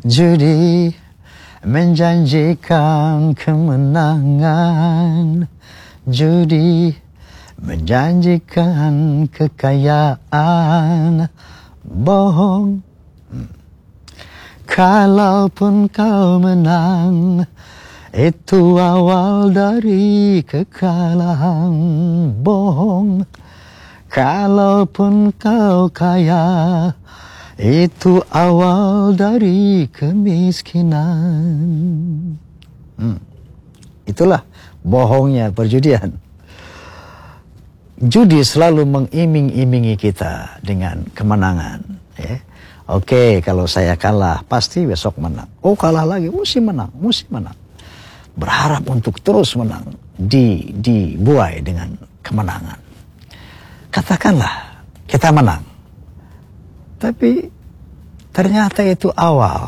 Judi menjanjikan kemenangan, judi menjanjikan kekayaan, bohong. Kalaupun kau menang, itu awal dari kekalahan, bohong. Kalaupun kau kaya, itu awal dari kemiskinan. Itulah bohongnya perjudian. Judi selalu mengiming-imingi kita dengan kemenangan. Ya. Oke, kalau saya kalah, pasti besok menang. Oh, kalah lagi, mesti menang, mesti menang. Berharap untuk terus menang, dibuai dengan kemenangan. Katakanlah kita menang. Tapi ternyata itu awal